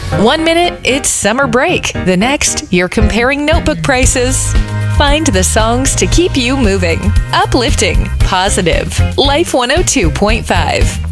1 minute, it's summer break. The next, you're comparing notebook prices. Find the songs to keep you moving. Uplifting. Positive. Life 102.5.